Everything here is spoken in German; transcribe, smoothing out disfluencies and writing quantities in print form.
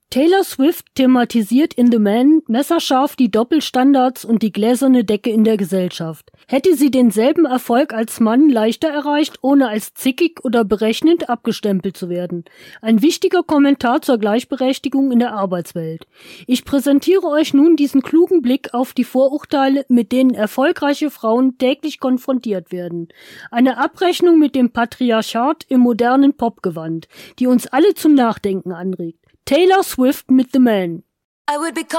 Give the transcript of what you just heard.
Taylor Swift thematisiert in The Man messerscharf die Doppelstandards und die gläserne Decke in der Gesellschaft. Hätte sie denselben Erfolg als Mann leichter erreicht, ohne als zickig oder berechnend abgestempelt zu werden. Ein wichtiger Kommentar zur Gleichberechtigung in der Arbeitswelt. Ich präsentiere euch nun diesen klugen Blick auf die Vorurteile, mit denen erfolgreiche Frauen täglich konfrontiert werden. Eine Abrechnung mit dem Patriarchat im modernen Popgewand, die uns alle zum Nachdenken anregt. Taylor Swift mit The Man.